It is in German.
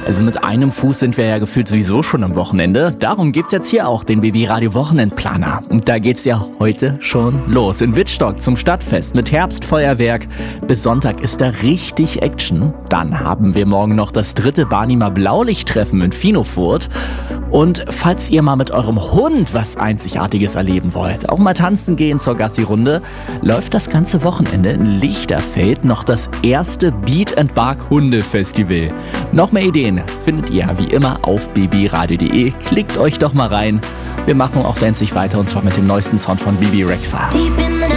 Also mit einem Fuß sind wir ja gefühlt sowieso schon am Wochenende. Darum gibt's jetzt hier auch den BB Radio Wochenendplaner. Und da geht's ja heute schon los. In Wittstock zum Stadtfest mit Herbstfeuerwerk. Bis Sonntag ist da richtig Action. Dann haben wir morgen noch das 3. Barnimer Blaulichttreffen in Finofurt. Und falls ihr mal mit eurem Hund was Einzigartiges erleben wollt, auch mal tanzen gehen zur Gassi-Runde, läuft das ganze Wochenende in Lichterfeld noch das erste Beat and Bark Hundefestival. Noch mehr Ideen findet ihr wie immer auf bbradio.de. Klickt euch doch mal rein. Wir machen auch endlich weiter und zwar mit dem neuesten Sound von Bibi Rexha.